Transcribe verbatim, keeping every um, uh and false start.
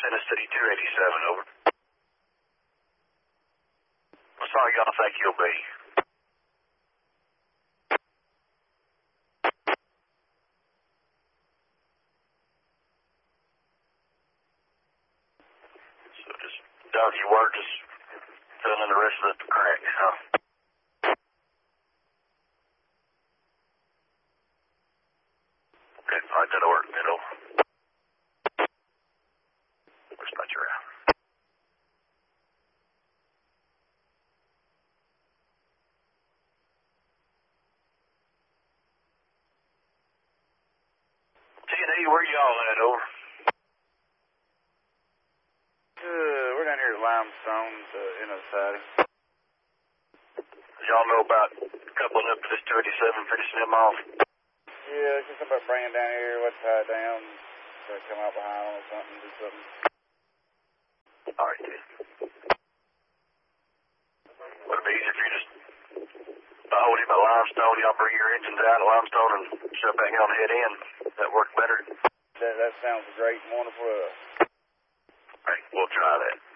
Tennessee two eighty-seven, over. How far y'all think you'll be? So just done your work, just filling in the rest of the cracks, huh? Okay, all right, that'll work, middle. Dispatch around. T and E, where y'all at, over? Uh, we're down here at Limestone, uh, in a siding. Y'all know about coupling up to this two eighty-seven, finishing them off? Yeah, just about bringing down here, let's tie it down, try to come out behind on or something, do something. All right, then. Would it be easier if you just hold him at Limestone, y'all bring your engines out at Limestone and shove back on the head end? That work better? That, that sounds great and wonderful. All right, we'll try that.